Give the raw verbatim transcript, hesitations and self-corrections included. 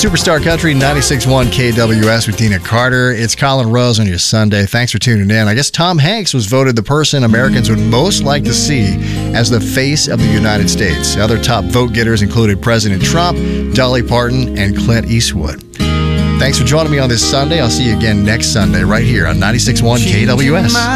Superstar Country, ninety-six point one K W S with Dina Carter. It's Colin Rose on your Sunday. Thanks for tuning in. I guess Tom Hanks was voted the person Americans would most like to see as the face of the United States. Other top vote getters included President Trump, Dolly Parton, and Clint Eastwood. Thanks for joining me on this Sunday. I'll see you again next Sunday right here on ninety-six point one K W S.